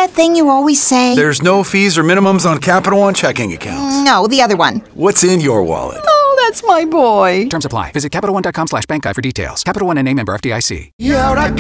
that thing you always say? There's no fees or minimums on Capital One checking accounts. No, the other one. What's in your wallet? Oh, that's my boy. Terms apply. Visit CapitalOne.com/bankguide for details. Capital One NA, member FDIC. Y ahora